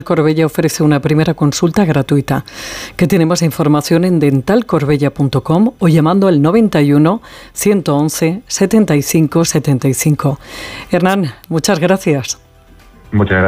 Corbella ofrece una primera consulta gratuita, que tiene más información en dentalcorbella.com o llamando al 91 111 75 75. Hernán, muchas gracias. Muchas gracias.